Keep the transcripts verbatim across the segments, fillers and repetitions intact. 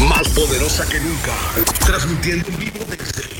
Más poderosa que nunca. Transmitiendo en vivo desde...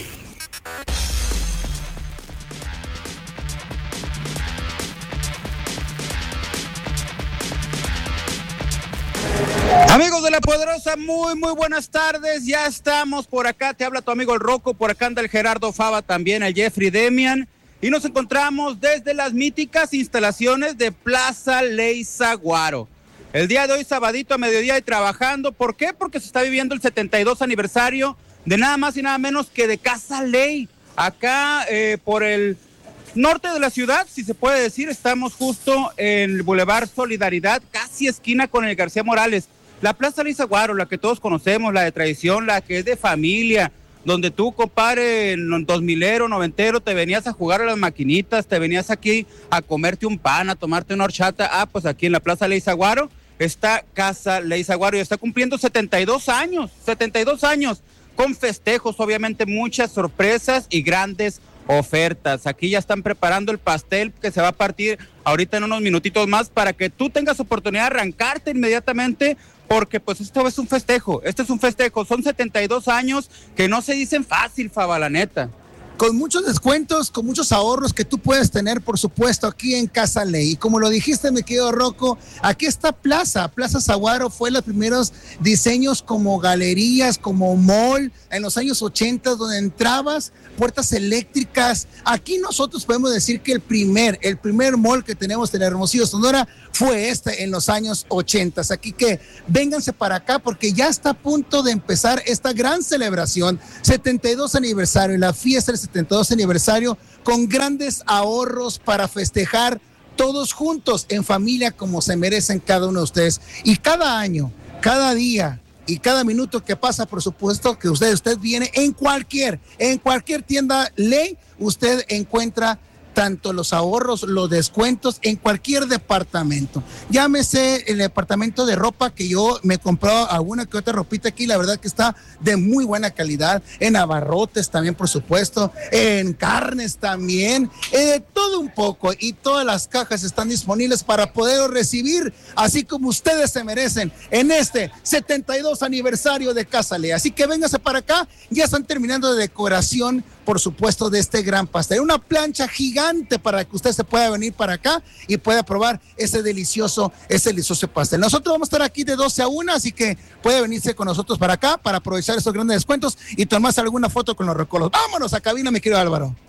Amigos de La Poderosa, muy, muy buenas tardes. Ya estamos por acá. Te habla tu amigo el Rocco. Por acá anda el Gerardo Fava, también el Jeffrey Demian. Y nos encontramos desde las míticas instalaciones de Plaza Ley Saguaro. El día de hoy, sabadito a mediodía y trabajando. ¿Por qué? Porque se está viviendo el setenta y dos aniversario de nada más y nada menos que de Casa Ley. Acá eh, por el norte de la ciudad, si se puede decir, estamos justo en el Boulevard Solidaridad, casi esquina con el García Morales. La Plaza Ley Saguaro, la que todos conocemos, la de tradición, la que es de familia, donde tú, compadre, en dos milero, noventero, te venías a jugar a las maquinitas, te venías aquí a comerte un pan, a tomarte una horchata. Ah, pues aquí en la Plaza Ley Saguaro está Casa Ley Saguaro y está cumpliendo setenta y dos años, setenta y dos años, con festejos, obviamente muchas sorpresas y grandes ofertas. Aquí ya están preparando el pastel que se va a partir ahorita en unos minutitos más para que tú tengas oportunidad de arrancarte inmediatamente, porque pues esto es un festejo, este es un festejo, son setenta y dos años que no se dicen fácil, Fava, la neta. Con muchos descuentos, con muchos ahorros que tú puedes tener, por supuesto, aquí en Casa Ley. Y como lo dijiste, mi querido Rocco, aquí está Plaza. Plaza Saguaro fue los primeros diseños como galerías, como mall, en los años ochenta, donde entrabas, puertas eléctricas. Aquí nosotros podemos decir que el primer, el primer mall que tenemos en Hermosillo, Sonora, fue este en los años ochenta. Aquí que vénganse para acá porque ya está a punto de empezar esta gran celebración, setenta y dos aniversario, la fiesta del setenta y dos aniversario, con grandes ahorros para festejar todos juntos, en familia, como se merecen cada uno de ustedes. Y cada año, cada día y cada minuto que pasa, por supuesto, que usted, usted viene en cualquier, en cualquier tienda Ley, usted encuentra tanto los ahorros, los descuentos en cualquier departamento. Llámese el departamento de ropa, que yo me he comprado alguna que otra ropita aquí, la verdad que está de muy buena calidad, en abarrotes también, por supuesto, en carnes también, eh, todo un poco, y todas las cajas están disponibles para poderlo recibir, así como ustedes se merecen en este setenta y dos aniversario de Casa Ley. Así que véngase para acá, ya están terminando de decoración, por supuesto, de este gran pastel, una plancha gigante para que usted se pueda venir para acá y pueda probar ese delicioso, ese delicioso pastel. Nosotros vamos a estar aquí de doce a una, así que puede venirse con nosotros para acá para aprovechar esos grandes descuentos y tomarse alguna foto con los recolos. Vámonos a cabina, mi querido Álvaro.